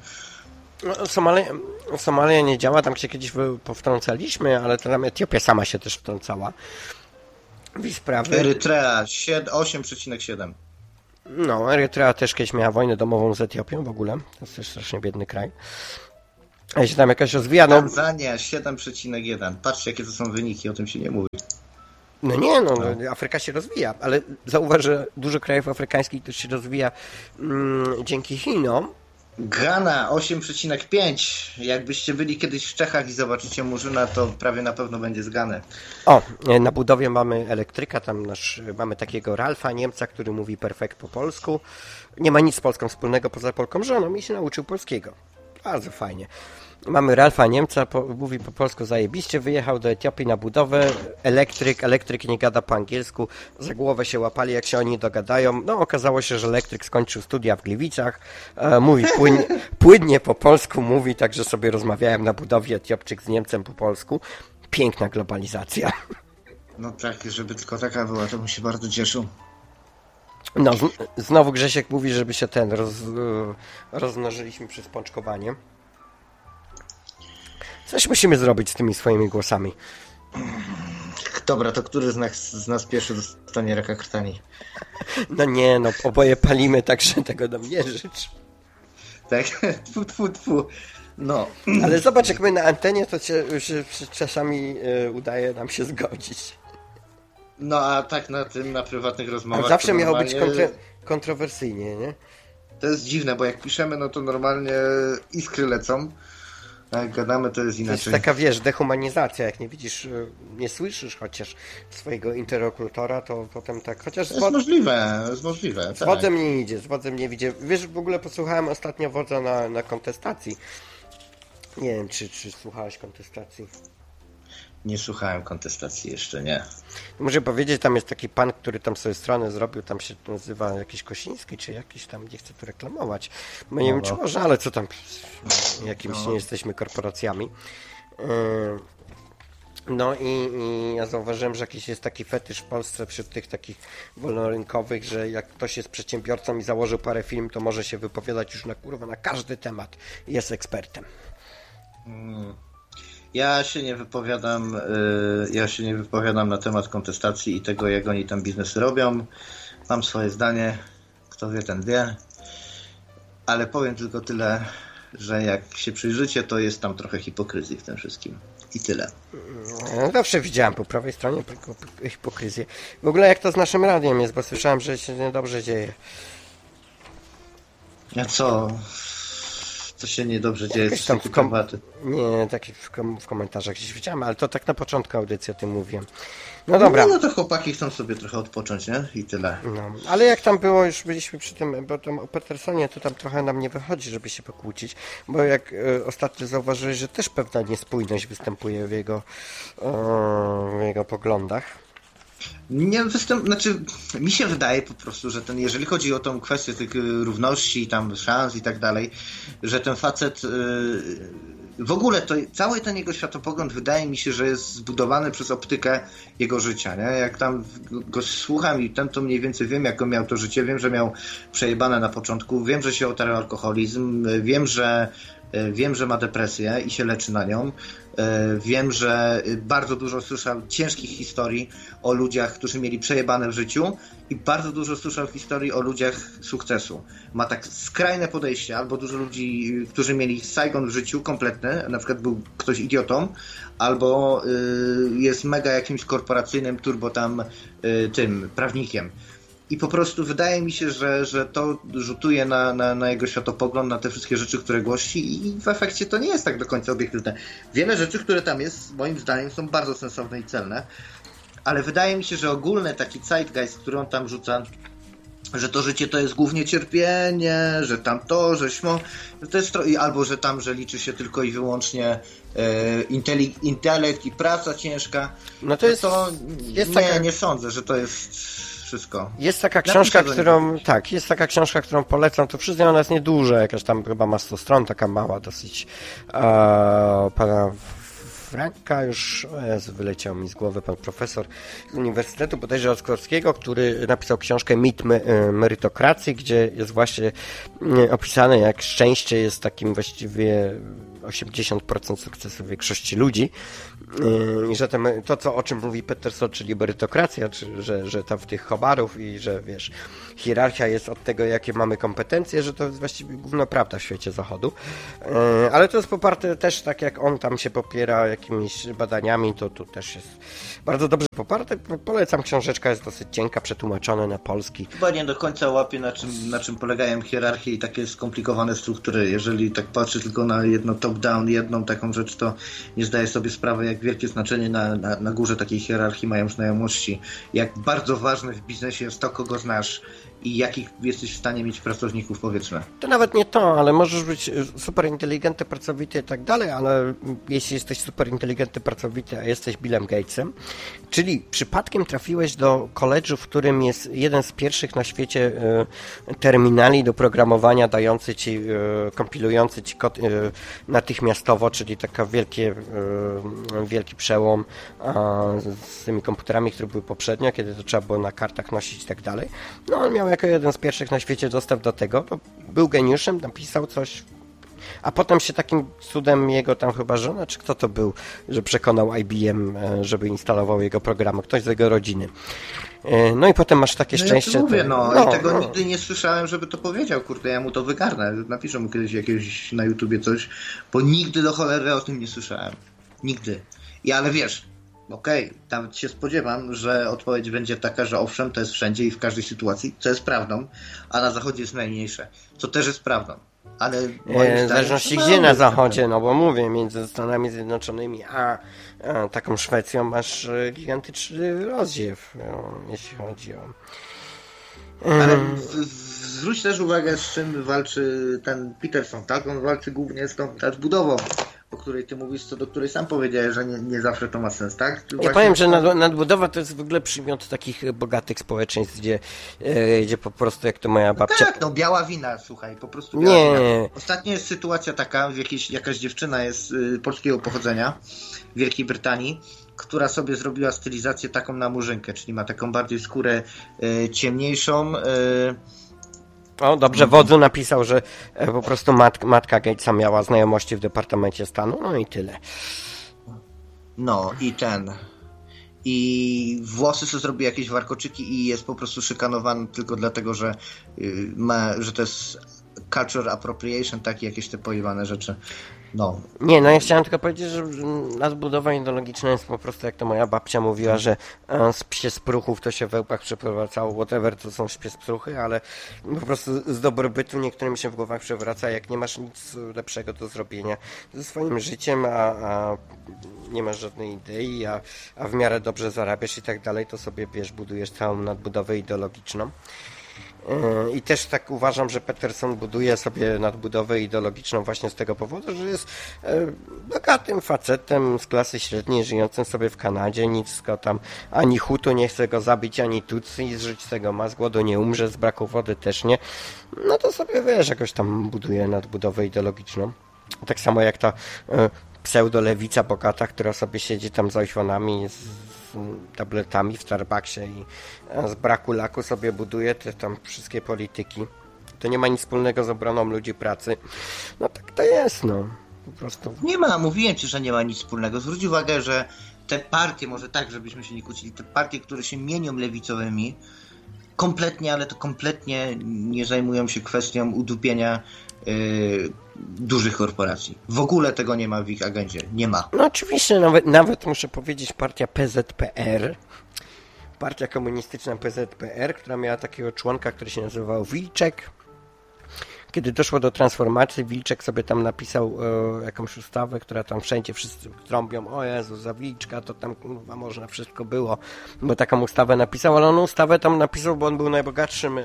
Somalia nie działa, tam się kiedyś powtrącaliśmy, ale tam Etiopia sama się też wtrącała w sprawy. Erytrea 8,7. No, Erytrea też kiedyś miała wojnę domową z Etiopią w ogóle. To jest też strasznie biedny kraj. A się tam jakaś rozwija. Tanzania 7,1. Patrzcie, jakie to są wyniki, o tym się nie mówi. Afryka się rozwija, ale zauważ, że dużo krajów afrykańskich też się rozwija dzięki Chinom. Ghana 8,5. Jakbyście byli kiedyś w Czechach i zobaczycie Murzyna, to prawie na pewno będzie z Ghany. Na budowie mamy elektryka, tam mamy takiego Ralfa, Niemca, który mówi perfekt po polsku. Nie ma nic z Polską wspólnego poza Polką żoną i się nauczył polskiego. Bardzo fajnie. Mamy Ralfa Niemca, mówi po polsku zajebiście, wyjechał do Etiopii na budowę, elektryk nie gada po angielsku, za głowę się łapali, jak się oni dogadają. Okazało się, że elektryk skończył studia w Gliwicach, mówi płynnie po polsku, mówi, także sobie rozmawiałem na budowie Etiopczyk z Niemcem po polsku. Piękna globalizacja. No tak, żeby tylko taka była, to bym się bardzo cieszył. Znowu Grzesiek mówi, żeby się rozmnożyliśmy przez pączkowanie. Coś musimy zrobić z tymi swoimi głosami. Dobra, to który z nas pierwszy dostanie raka krtani? Oboje palimy, także tego nam nie życz. Tak, tfu. No. Ale zobacz, jak my na antenie, to się czasami udaje nam się zgodzić. A tak na prywatnych rozmowach... A zawsze miało być kontrowersyjnie, nie? To jest dziwne, bo jak piszemy, to normalnie iskry lecą. A jak gadamy, to jest inaczej. To jest taka, dehumanizacja. Jak nie widzisz, nie słyszysz chociaż swojego interlokutora, to potem tak... Chociaż jest możliwe. Z wodzem nie idzie, Wiesz, w ogóle posłuchałem ostatnio wodza na kontestacji. Nie wiem, czy słuchałeś kontestacji? Nie słuchałem kontestacji jeszcze, nie. Muszę powiedzieć, tam jest taki pan, który tam sobie stronę zrobił, tam się nazywa jakiś Kosiński, czy jakiś tam, nie chcę tu reklamować. Nie wiem, czy może, ale co tam, jakimś nie jesteśmy korporacjami. I ja zauważyłem, że jakiś jest taki fetysz w Polsce wśród tych takich wolnorynkowych, że jak ktoś jest przedsiębiorcą i założył parę firm, to może się wypowiadać już na każdy temat i jest ekspertem. Ja się nie wypowiadam na temat kontestacji i tego, jak oni tam biznesy robią. Mam swoje zdanie, kto wie, ten wie. Ale powiem tylko tyle, że jak się przyjrzycie, to jest tam trochę hipokryzji w tym wszystkim. I tyle. Zawsze widziałem po prawej stronie hipokryzję. W ogóle jak to z naszym radiem jest, bo słyszałem, że się niedobrze dzieje. A co? Co się niedobrze dzieje? Jakieś tam w komentarzach gdzieś widziałem, ale to tak na początku audycji o tym mówiłem. No dobra. No to chłopaki chcą sobie trochę odpocząć, nie? I tyle. Ale jak tam było, już byliśmy przy tym, bo tam o Petersonie to tam trochę nam nie wychodzi, żeby się pokłócić, bo jak ostatnio zauważyłeś, że też pewna niespójność występuje w jego poglądach. Mi się wydaje po prostu, że jeżeli chodzi o tą kwestię tych równości, tam szans i tak dalej, że ten facet w ogóle to cały ten jego światopogląd wydaje mi się, że jest zbudowany przez optykę jego życia, nie? Jak tam go słucham i to mniej więcej wiem, jak miał to życie, wiem, że miał przejebane na początku, wiem, że się otarł alkoholizm, wiem, że ma depresję i się leczy na nią. Wiem, że bardzo dużo słyszał ciężkich historii o ludziach, którzy mieli przejebane w życiu i bardzo dużo słyszał historii o ludziach sukcesu. Ma tak skrajne podejście, albo dużo ludzi, którzy mieli Saigon w życiu kompletny, na przykład był ktoś idiotą, albo jest mega jakimś korporacyjnym turbo tam tym prawnikiem. I po prostu wydaje mi się, że to rzutuje na jego światopogląd, na te wszystkie rzeczy, które głosi i w efekcie to nie jest tak do końca obiektywne. Wiele rzeczy, które tam jest, moim zdaniem są bardzo sensowne i celne, ale wydaje mi się, że ogólny taki zeitgeist, który on tam rzuca, że to życie to jest głównie cierpienie, że tam to, że śmo, to jest albo że liczy się tylko i wyłącznie intelekt i praca ciężka. No to jest nie sądzę, że to jest wszystko. Jest taka książka, którą polecam, to przyznam, ona jest nieduża, jakaś tam chyba ma 100 stron, taka mała dosyć, pana Franka, już wyleciał mi z głowy pan profesor z Uniwersytetu bodajże Oscorskiego, który napisał książkę Mit merytokracji, gdzie jest właśnie opisane, jak szczęście jest takim właściwie 80% sukcesu większości ludzi i że to, o czym mówi Peterson, czyli merytokracja, że tam w tych hobarów i że wiesz, hierarchia jest od tego, jakie mamy kompetencje, że to jest właściwie główna prawda w świecie zachodu, ale to jest poparte też, tak jak on tam się popiera jakimiś badaniami, to tu też jest bardzo dobrze poparte. Polecam, książeczka jest dosyć cienka, przetłumaczona na polski. Chyba nie do końca łapie, na czym polegają hierarchie i takie skomplikowane struktury. Jeżeli tak patrzy tylko na jedno top-down, jedną taką rzecz, to nie zdaję sobie sprawy, jak wielkie znaczenie na górze takiej hierarchii mają znajomości. Jak bardzo ważne w biznesie jest to, kogo znasz i jakich jesteś w stanie mieć pracowników, powiedzmy. To nawet nie to, ale możesz być super inteligentny, pracowity i tak dalej, ale jeśli jesteś super inteligentny, pracowity, a jesteś Billem Gatesem, czyli przypadkiem trafiłeś do koledżu, w którym jest jeden z pierwszych na świecie terminali do programowania dający ci, kompilujący ci kod natychmiastowo, czyli taka wielki przełom z tymi komputerami, które były poprzednio, kiedy to trzeba było na kartach nosić i tak dalej. No on miał jako jeden z pierwszych na świecie dostęp do tego, to był geniuszem, napisał coś, a potem się takim cudem jego tam chyba żona, czy kto to był, że przekonał IBM, żeby instalował jego programy, ktoś z jego rodziny. No i potem masz takie szczęście. Ja mówię, i tego nigdy nie słyszałem, żeby to powiedział, kurde, ja mu to wygarnę, napiszę mu kiedyś jakieś na YouTubie coś, bo nigdy do cholery o tym nie słyszałem. Nigdy. Ale wiesz, okej, tam się spodziewam, że odpowiedź będzie taka, że owszem, to jest wszędzie i w każdej sytuacji, co jest prawdą, a na zachodzie jest najmniejsze, co też jest prawdą. Ale w zależności gdzie na zachodzie, no bo mówię, między Stanami Zjednoczonymi a taką Szwecją masz gigantyczny rozdziew, jeśli chodzi o... Ale zwróć też uwagę, z czym walczy ten Peterson, tak? On walczy głównie z tą nadbudową, o której ty mówisz, co do której sam powiedziałeś, że nie zawsze to ma sens, tak? Ja powiem, że nadbudowa to jest w ogóle przymiot takich bogatych społeczeństw, gdzie po prostu, jak to moja babcia... Tak, biała wina, słuchaj, po prostu biała wina. Ostatnio jest sytuacja taka, jakaś dziewczyna jest polskiego pochodzenia w Wielkiej Brytanii, która sobie zrobiła stylizację taką na murzynkę, czyli ma taką bardziej skórę ciemniejszą. O, dobrze, wodzu napisał, że po prostu matka Gatesa miała znajomości w Departamencie Stanu, no i tyle. No i włosy sobie zrobi jakieś warkoczyki i jest po prostu szykanowany tylko dlatego, że że to jest culture appropriation, takie jakieś te pojebane rzeczy. Ja chciałem tylko powiedzieć, że nadbudowa ideologiczna jest po prostu, jak to moja babcia mówiła, że z psie spruchów to się we łbach przewracało, whatever to są psie spruchy, ale po prostu z dobrobytu niektórym się w głowach przewraca, jak nie masz nic lepszego do zrobienia ze swoim życiem, a nie masz żadnej idei, a w miarę dobrze zarabiasz i tak dalej, to sobie, budujesz całą nadbudowę ideologiczną. I też tak uważam, że Peterson buduje sobie nadbudowę ideologiczną właśnie z tego powodu, że jest bogatym facetem z klasy średniej, żyjącym sobie w Kanadzie, nic go tam, ani Hutu nie chce go zabić, ani Tutsi, żyć z tego ma, z głodu nie umrze, z braku wody też nie. No to sobie jakoś tam buduje nadbudowę ideologiczną. Tak samo jak ta pseudolewica bogata, która sobie siedzi tam z iPhone'ami, z tabletami w Starbucksie i z braku laku sobie buduje te tam wszystkie polityki. To nie ma nic wspólnego z obroną ludzi pracy. No tak to jest, po prostu. Nie ma, mówiłem ci, że nie ma nic wspólnego. Zwróć uwagę, że te partie, może tak, żebyśmy się nie kłócili, te partie, które się mienią lewicowymi, kompletnie nie zajmują się kwestią udupienia dużych korporacji. W ogóle tego nie ma w ich agendzie. Nie ma. No oczywiście, nawet muszę powiedzieć, partia PZPR, partia komunistyczna PZPR, która miała takiego członka, który się nazywał Wilczek. Kiedy doszło do transformacji, Wilczek sobie tam napisał jakąś ustawę, która tam wszędzie wszyscy trąbią, o Jezu, za Wilczka to tam można wszystko było, bo taką ustawę napisał, ale on ustawę tam napisał, bo on był najbogatszym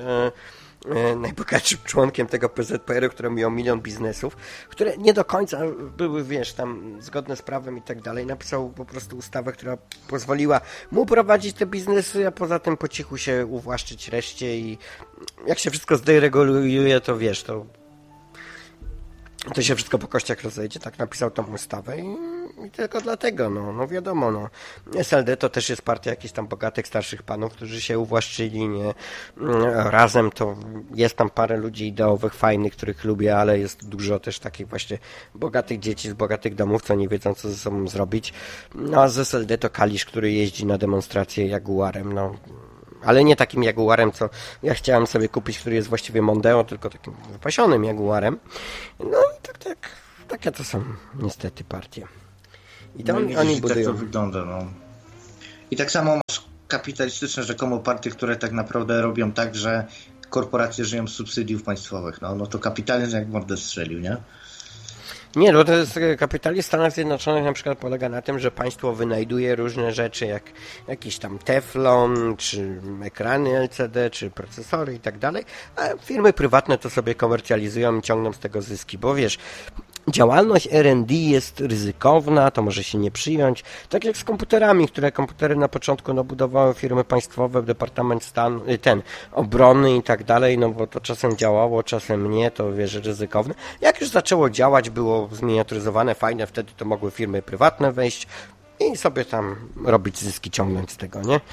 członkiem tego PZPR-u, który miał 1 milion biznesów, które nie do końca były, tam zgodne z prawem i tak dalej. Napisał po prostu ustawę, która pozwoliła mu prowadzić te biznesy, a poza tym po cichu się uwłaszczyć reszcie i jak się wszystko zdereguluje, to się wszystko po kościach rozejdzie. Tak napisał tą ustawę I tylko dlatego, no wiadomo, no. SLD to też jest partia jakichś tam bogatych, starszych panów, którzy się uwłaszczyli, nie? Razem to jest tam parę ludzi ideowych, fajnych, których lubię, ale jest dużo też takich właśnie bogatych dzieci z bogatych domów, co nie wiedzą, co ze sobą zrobić. No a z SLD to Kalisz, który jeździ na demonstrację Jaguarem, no. Ale nie takim Jaguarem, co ja chciałem sobie kupić, który jest właściwie Mondeo, tylko takim wypasionym Jaguarem. No i takie to są niestety partie. I to oni budują. Tak to wygląda, no. I tak samo masz kapitalistyczne rzekomo partie, które tak naprawdę robią tak, że korporacje żyją z subsydiów państwowych. No to kapitalizm jak mordę strzelił, nie? Nie, no to jest kapitalizm w Stanach Zjednoczonych na przykład polega na tym, że państwo wynajduje różne rzeczy, jak jakiś tam teflon, czy ekrany LCD, czy procesory i tak dalej, a firmy prywatne to sobie komercjalizują i ciągną z tego zyski, bo wiesz, działalność R&D jest ryzykowna, to może się nie przyjąć, tak jak z komputerami, które komputery na początku budowały firmy państwowe, Departament Stanu, Obrony i tak dalej, no bo to czasem działało, czasem nie, to wiesz, ryzykowne. Jak już zaczęło działać, było zminiaturyzowane, fajne, wtedy to mogły firmy prywatne wejść i sobie tam robić zyski, ciągnąć z tego, nie?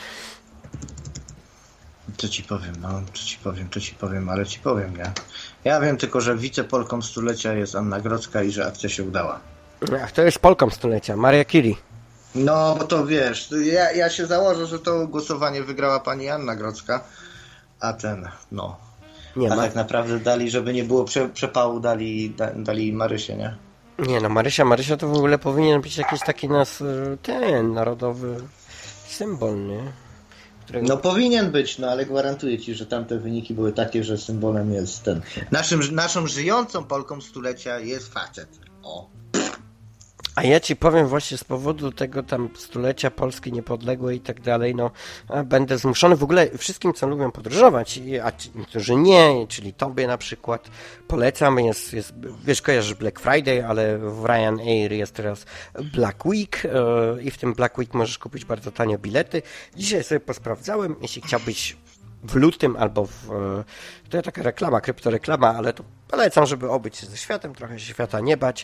Co ci powiem, ale ci powiem, nie? Ja wiem tylko, że wicepolką stulecia jest Anna Grodzka i że akcja się udała. Ach, to jest Polką stulecia, Maria Curie. No, bo to wiesz, ja się założę, że to głosowanie wygrała pani Anna Grodzka, a nie, tak naprawdę dali, żeby nie było przepału, dali Marysię, nie? Nie, no Marysia to w ogóle powinien być jakiś taki narodowy symbol, nie? No powinien być, no ale gwarantuję ci, że tamte wyniki były takie, że symbolem jest ten. Naszą żyjącą Polką stulecia jest facet. O. A ja ci powiem właśnie z powodu tego tam stulecia Polski niepodległej i tak dalej, no będę zmuszony w ogóle wszystkim, co lubią podróżować, a niektórzy nie, czyli tobie na przykład polecam, jest wiesz, kojarzysz Black Friday, ale w Ryanair jest teraz Black Week i w tym Black Week możesz kupić bardzo tanio bilety. Dzisiaj sobie posprawdzałem, jeśli chciałbyś w lutym albo to jest taka reklama, kryptoreklama, ale to polecam, żeby obyć się ze światem, trochę się świata nie bać.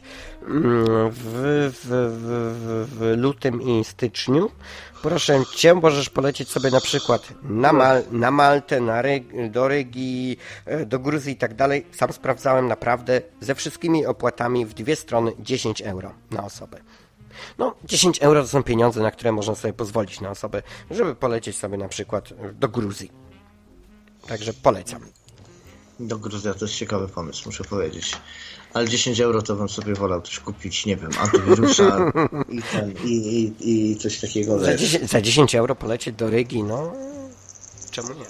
W lutym i styczniu proszę cię, możesz polecieć sobie na przykład na Maltę, do Rygii, do Gruzji i tak dalej. Sam sprawdzałem naprawdę ze wszystkimi opłatami w dwie strony 10 euro na osobę. No, 10 euro to są pieniądze, na które można sobie pozwolić na osobę, żeby polecieć sobie na przykład do Gruzji. Także polecam. Do Gruzji to jest ciekawy pomysł, muszę powiedzieć. Ale 10 euro to bym sobie wolał też kupić, nie wiem, antywirusa i coś takiego. Za 10 euro polecieć do Rygi, no czemu nie?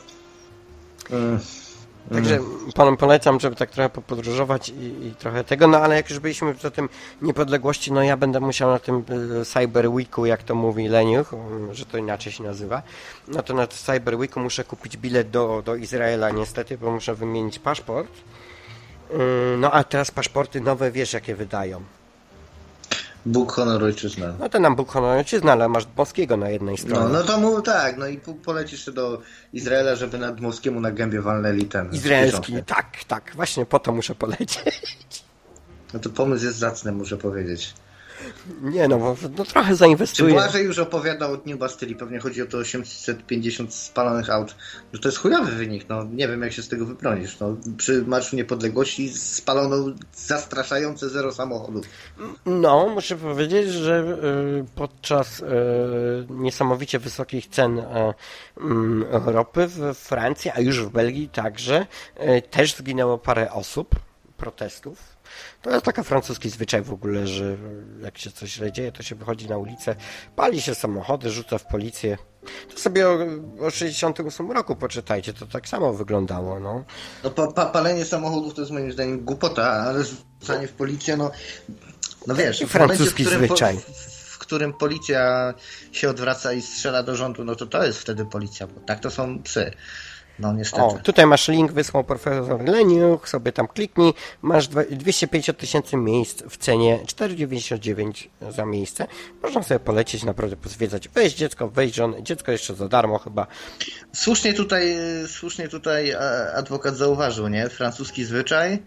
Także panom polecam, żeby tak trochę podróżować i trochę tego, no ale jak już byliśmy przy tym niepodległości, no ja będę musiał na tym Cyber Weeku, jak to mówi Leniuch, że to inaczej się nazywa, no to na Cyber Weeku muszę kupić bilet do Izraela niestety, bo muszę wymienić paszport. No a teraz paszporty nowe, wiesz jakie wydają. Bóg, honor, ojczyzna. No to nam Bóg, honor, ojczyzna, ale masz Dmowskiego na jednej stronie. No to mów tak, no i polecisz do Izraela, żeby na Dmowskiemu na gębie walnęli ten... Izraelski, tak, właśnie po to muszę polecieć. No to pomysł jest zacny, muszę powiedzieć. Nie no, bo trochę zainwestuję. Czy Błażej już opowiadał o Dniu Bastylii, pewnie chodzi o to 850 spalonych aut. No to jest chujowy wynik, no nie wiem jak się z tego wybronisz. No, przy Marszu Niepodległości spalono zastraszające 0 samochodów. No, muszę powiedzieć, że podczas niesamowicie wysokich cen ropy w Francji, a już w Belgii także, też zginęło parę osób, protestów. To jest taki francuski zwyczaj w ogóle, że jak się coś źle dzieje, to się wychodzi na ulicę, pali się samochody, rzuca w policję. To sobie o 68 roku poczytajcie, to tak samo wyglądało. No, palenie samochodów to jest moim zdaniem głupota, ale rzucanie w policję, no wiesz, francuski zwyczaj. W którym policja się odwraca i strzela do rządu, no to jest wtedy policja, bo tak to są psy. No niestety. O, tutaj masz link, wysłał profesor Leniuch, sobie tam kliknij, masz 250 000 miejsc w cenie 4,99 za miejsce. Można sobie polecieć, naprawdę pozwiedzać. Weź dziecko, weź żonę, dziecko jeszcze za darmo chyba. Słusznie tutaj adwokat zauważył, nie? Francuski zwyczaj.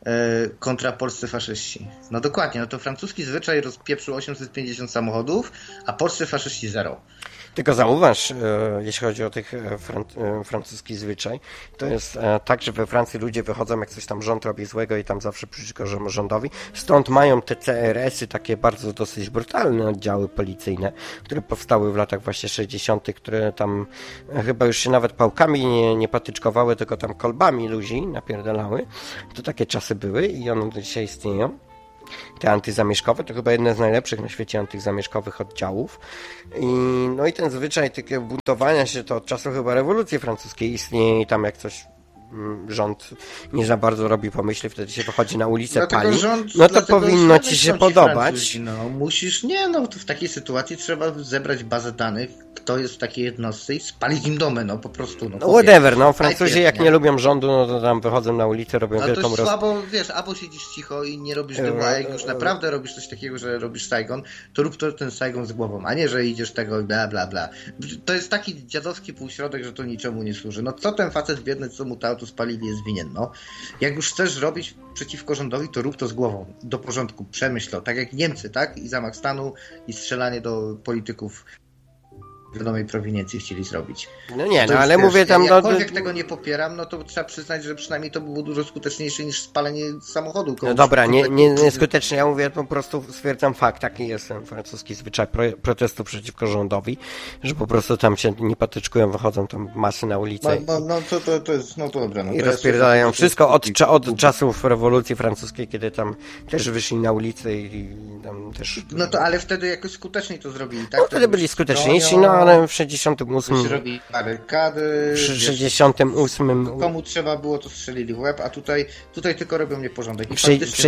kontra polscy faszyści. No dokładnie, no to francuski zwyczaj rozpieprzył 850 samochodów, a polscy faszyści 0. Tylko zauważ, jeśli chodzi o tych francuski zwyczaj, to jest tak, że we Francji ludzie wychodzą, jak coś tam rząd robi złego i tam zawsze przeciwko rządowi. Stąd mają te CRS-y, takie bardzo dosyć brutalne oddziały policyjne, które powstały w latach właśnie 60., które tam chyba już się nawet pałkami nie patyczkowały, tylko tam kolbami ludzi napierdalały. To takie czasy były i one do dzisiaj istnieją. Te antyzamieszkowe to chyba jedne z najlepszych na świecie antyzamieszkowych oddziałów. No i ten zwyczaj takiego buntowania się to od czasu chyba rewolucji francuskiej istnieje i tam jak coś rząd nie za bardzo robi pomyśli, wtedy się wychodzi na ulicę, pali, no to powinno ci się podobać. No musisz, to w takiej sytuacji trzeba zebrać bazę danych, kto jest w takiej jednostce i spalić im domy, po prostu. Whatever, Francuzi jak nie lubią rządu, no to tam wychodzą na ulicę, robią wielką to słabo, albo siedzisz cicho i nie robisz dymu, a jak już naprawdę robisz coś takiego, że robisz Saigon, to rób to ten Saigon z głową, a nie, że idziesz tego i bla, bla, bla. To jest taki dziadowski półśrodek, że to niczemu nie służy. No co ten facet biedny, co mu to auto spalili, jest winien, Jak już chcesz robić przeciwko rządowi, to rób to z głową, do porządku, przemyśl to. Tak jak Niemcy, tak? I zamach stanu, i strzelanie do polityków wiadomej prowiniencji chcieli zrobić. Ale mówię tam... Jakkolwiek tego nie popieram, to trzeba przyznać, że przynajmniej to było dużo skuteczniejsze niż spalenie samochodu. Dobra, nie skutecznie, ja mówię, po prostu stwierdzam fakt, taki jest ten francuski zwyczaj protestu przeciwko rządowi, że po prostu tam się nie patyczkują, wychodzą tam masy na ulicę to jest, to dobra. I rozpierdalają wszystko od czasów rewolucji francuskiej, kiedy tam też wyszli na ulicę i tam też... ale wtedy jakoś skuteczniej to zrobili, tak? Wtedy byli skuteczniejsi, ale w 68... Robi barykady... W 68... Komu trzeba było, to strzelili w łeb, a tutaj tylko robią nieporządek. W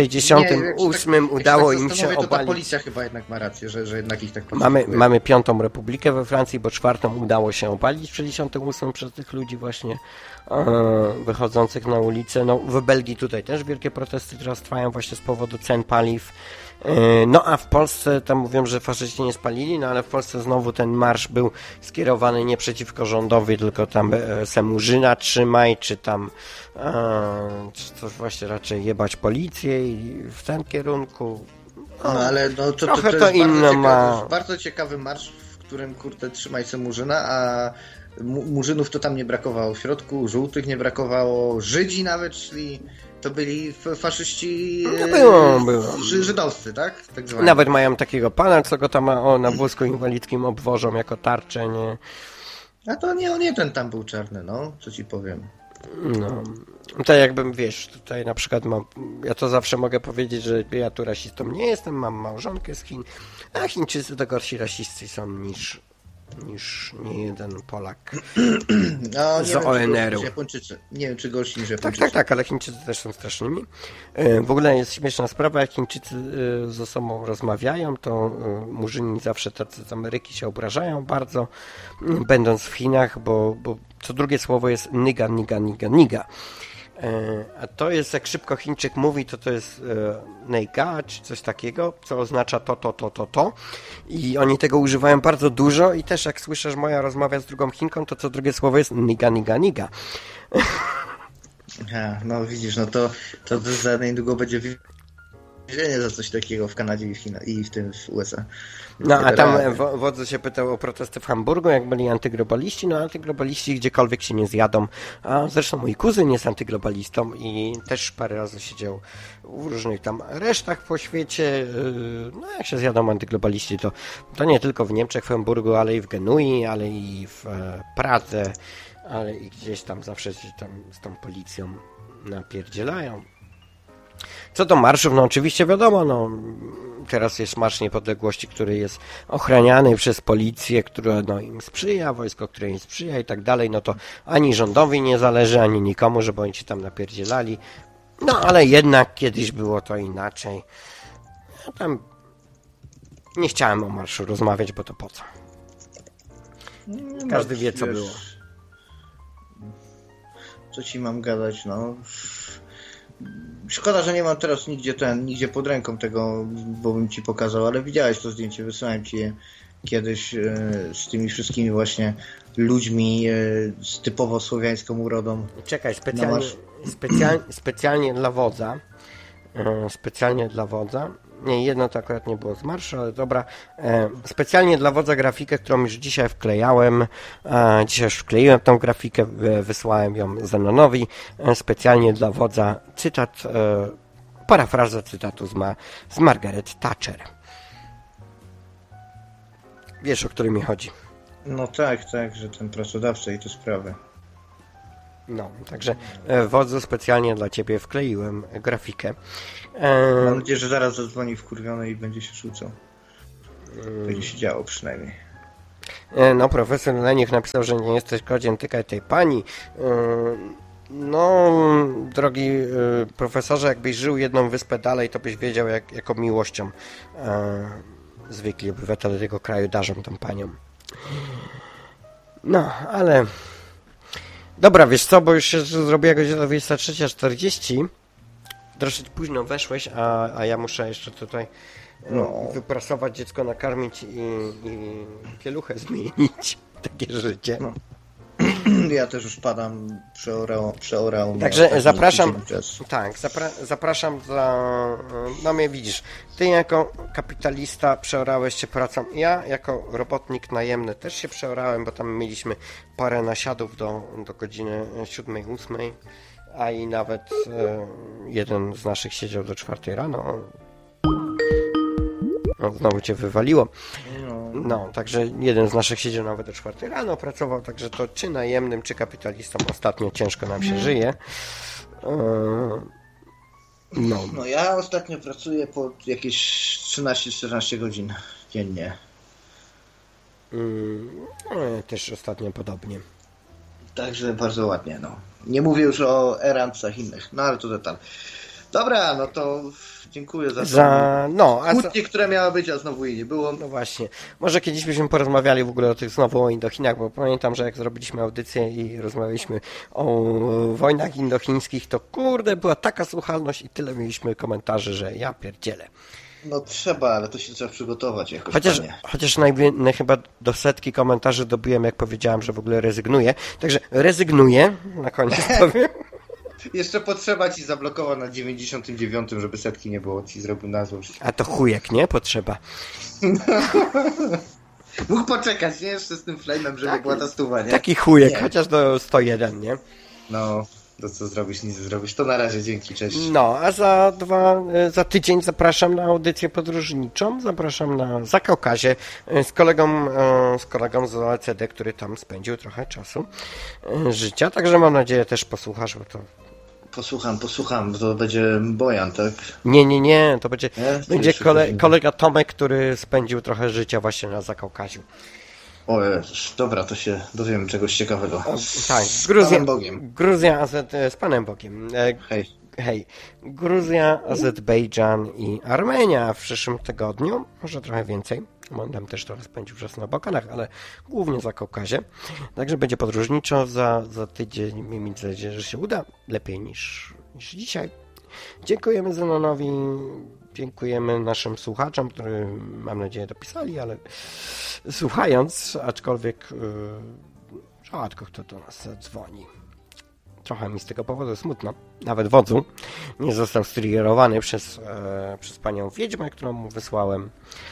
68 udało im się obalić... To ta policja chyba jednak ma rację, że jednak ich tak... Mamy 5. republikę we Francji, bo 4. udało się obalić w 68 przez tych ludzi właśnie wychodzących na ulicę. W Belgii tutaj też wielkie protesty teraz trwają właśnie z powodu cen paliw. A w Polsce tam mówią, że faszyści nie spalili, ale w Polsce znowu ten marsz był skierowany nie przeciwko rządowi, tylko tam Semurzyna trzymaj, czy tam czy coś właśnie raczej jebać policję i w ten kierunku. Ale trochę to inne ma. Bardzo ciekawy marsz, w którym trzymaj Semurzyna, a murzynów to tam nie brakowało w środku, żółtych nie brakowało, Żydzi nawet szli. To byli faszyści żydowscy, tak? Tak zwani. Nawet mają takiego pana, co go tam na wózku inwalidzkim obwożą jako tarczę, nie? A to nie ten tam był czarny, co ci powiem. To jakbym, tutaj na przykład ja to zawsze mogę powiedzieć, że ja tu rasistą nie jestem, mam małżonkę z Chin, a Chińczycy to gorsi rasiści są niż niejeden Polak z ONR-u. Nie wiem, czy gorsi niż Japończycy. Tak, ale Chińczycy też są strasznymi. W ogóle jest śmieszna sprawa, jak Chińczycy ze sobą rozmawiają, to murzyni zawsze tacy z Ameryki się obrażają bardzo, będąc w Chinach, bo co drugie słowo jest niga, niga, niga, niga. A to jest, jak szybko Chińczyk mówi, to jest neiga, czy coś takiego, co oznacza to. I oni tego używają bardzo dużo i też jak słyszysz moja rozmawia z drugą Chinką, to co drugie słowo jest niga, niga, niga. Widzisz, to za niedługo będzie więzienie za coś takiego w Kanadzie i w USA. A tam wodzu się pytał o protesty w Hamburgu, jak byli antyglobaliści. Antyglobaliści gdziekolwiek się nie zjadą. A zresztą mój kuzyn jest antyglobalistą i też parę razy siedział w różnych tam resztach po świecie. Jak się zjadą antyglobaliści, to nie tylko w Niemczech, w Hamburgu, ale i w Genui, ale i w Pradze, ale i gdzieś tam zawsze się tam z tą policją napierdzielają. Co do marszów, oczywiście wiadomo, teraz jest Marsz Niepodległości, który jest ochraniany przez policję, która im sprzyja, wojsko, które im sprzyja i tak dalej, to ani rządowi nie zależy, ani nikomu, żeby oni się tam napierdzielali. Ale jednak kiedyś było to inaczej. Ja tam nie chciałem o marszu rozmawiać, bo to po co? Każdy wie, co było. Co ci mam gadać, Szkoda, że nie mam teraz nigdzie pod ręką tego, bo bym ci pokazał, ale widziałeś to zdjęcie, wysłałem ci je kiedyś z tymi wszystkimi właśnie ludźmi z typowo słowiańską urodą. Czekaj, specjalnie dla wodza. Specjalnie dla wodza. Nie, jedno to akurat nie było z marszu, ale dobra. Specjalnie dla wodza grafikę, którą już dzisiaj wklejałem. Dzisiaj już wkleiłem tą grafikę, wysłałem ją Zenonowi. Specjalnie dla wodza cytat, parafraza cytatu z Margaret Thatcher. Wiesz, o którym mi chodzi. No tak, że ten pracodawca i te sprawy. No, także wodzu specjalnie dla ciebie wkleiłem grafikę. Mam nadzieję, że zaraz zadzwoni wkurwiony i będzie się rzucał. Będzie się działo przynajmniej. No, profesor Leniech napisał, że nie jesteś godzien tykać tej pani. No, drogi profesorze, jakbyś żył jedną wyspę dalej, to byś wiedział, jaką miłością zwykli obywatele tego kraju darzą tą panią. No, ale... Dobra, wiesz co, bo już się zrobiła godzina 23:40. Troszeczkę późno weszłeś, a ja muszę jeszcze tutaj wyprasować dziecko, nakarmić i pieluchę zmienić. Takie życie. No. Ja też już padam, przeorał. Także zapraszam. Zapraszam no mnie widzisz. Ty jako kapitalista przeorałeś się pracą. Ja jako robotnik najemny też się przeorałem, bo tam mieliśmy parę nasiadów do godziny 7-8, a i nawet jeden z naszych siedział do 4 rano. No, znowu cię wywaliło. No, także jeden z naszych siedział nawet do 4 rano, pracował, także to czy najemnym, czy kapitalistą ostatnio ciężko nam się żyje. No ja ostatnio pracuję po jakieś 13-14 godzin dziennie. Ja też ostatnio podobnie. Także bardzo ładnie, no. Nie mówię już o erancach innych, no ale to detal. Dobra, no to dziękuję za kłótnie, które miały być, a znowu jej nie było. No właśnie. Może kiedyś byśmy porozmawiali w ogóle o tych znowu o Indochinach, bo pamiętam, że jak zrobiliśmy audycję i rozmawialiśmy o wojnach indochińskich, to kurde, była taka słuchalność i tyle mieliśmy komentarzy, że ja pierdzielę. No trzeba, ale to się trzeba przygotować jakoś. Chociaż chyba do 100 komentarzy dobiłem, jak powiedziałem, że w ogóle rezygnuję. Także rezygnuję, na koniec powiem. Jeszcze potrzeba ci zablokował na 99, żeby 100 nie było, ci zrobił na złość. A to chujek, nie? Potrzeba. Mógł poczekać, nie? Jeszcze z tym flame'em, żeby była ta 100, nie? Taki chujek, nie. Chociaż do 101, nie? No, to co zrobisz, nic zrobisz. To na razie, dzięki, cześć. No, a za tydzień zapraszam na audycję podróżniczą, zapraszam na Zakaukazie z kolegą z OECD, który tam spędził trochę czasu życia, także mam nadzieję też posłuchasz, bo to... Posłucham, bo to będzie Bojan, tak? Nie, to będzie kolega Tomek, który spędził trochę życia właśnie na Zakaukaziu. O Jezus, dobra, to się dowiemy czegoś ciekawego. Tak, Gruzja z Panem Bogiem. Hej. Gruzja, Azerbejdżan i Armenia w przyszłym tygodniu, może trochę więcej. On tam też trochę spędził czas na Bałkanach, ale głównie za Kaukazie. Także będzie podróżniczo za tydzień. Miejmy nadzieję, że się uda lepiej niż dzisiaj. Dziękujemy Zenonowi, dziękujemy naszym słuchaczom, którzy mam nadzieję dopisali, ale słuchając, aczkolwiek rzadko kto do nas dzwoni. Trochę mi z tego powodu smutno. Nawet wodzu nie został striggerowany przez panią wiedźmę, którą mu wysłałem.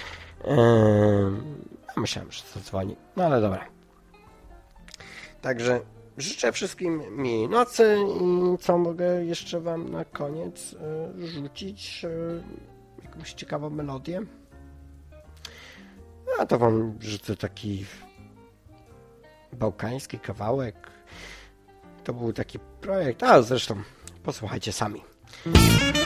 Myślałem, że zadzwoni. No ale dobra. Także życzę wszystkim miłej nocy i co mogę jeszcze wam na koniec rzucić? Jakąś ciekawą melodię? A to wam rzucę taki bałkański kawałek. To był taki projekt, a zresztą posłuchajcie sami.